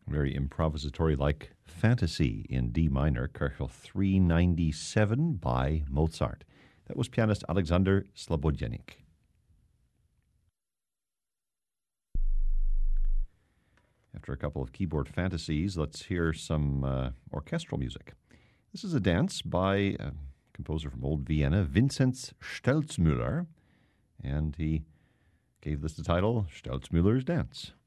Very improvisatory like Fantasy in D minor, Köchel 397 by Mozart. That was pianist Alexander Slobodjenik. After a couple of keyboard fantasies, let's hear some orchestral music. This is a dance by a composer from Old Vienna, Vinzenz Stelzmüller, and he gave this the title, Stelzmüller's Dance.